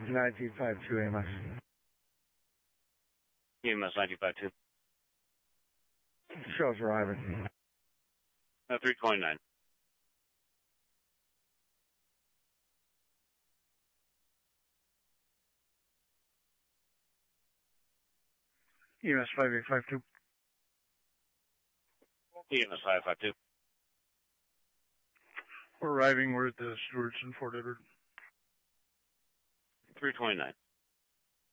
1952 EMS. EMS 1952. Show's arriving. 329. EMS 5852. EMS 552. We're arriving. We're at the Stewart's in Fort Edward. 329.